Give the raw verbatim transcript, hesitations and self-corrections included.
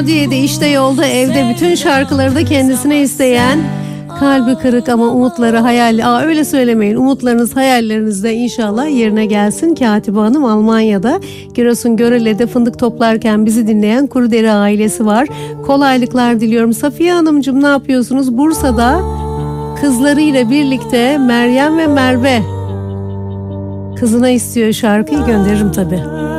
Şadiye'de, işte yolda, evde, bütün şarkıları da kendisine isteyen, kalbi kırık ama umutları hayal. Aa, öyle söylemeyin. Umutlarınız, hayalleriniz de inşallah yerine gelsin. Katibe Hanım Almanya'da, Giresun Görele'de fındık toplarken bizi dinleyen Kurudere ailesi var. Kolaylıklar diliyorum. Safiye Hanımcığım, ne yapıyorsunuz? Bursa'da kızlarıyla birlikte Meryem ve Merve, kızına istiyor şarkıyı, gönderirim tabii.